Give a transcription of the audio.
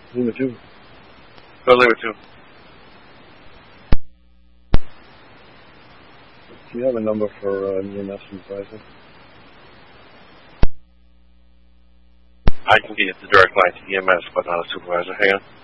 Lima 2. Go Lima 2. Do you have a number for EMS supervisor? I can get the direct line to EMS, but not a supervisor. Hang on.